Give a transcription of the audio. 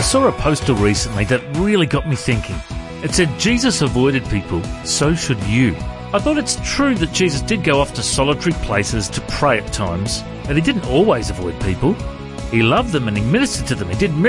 saw a poster recently that really got me thinking. It said, Jesus avoided people, so should you. I thought it's true that Jesus did go off to solitary places to pray at times, but he didn't always avoid people. He loved them and he ministered to them. He did miracles.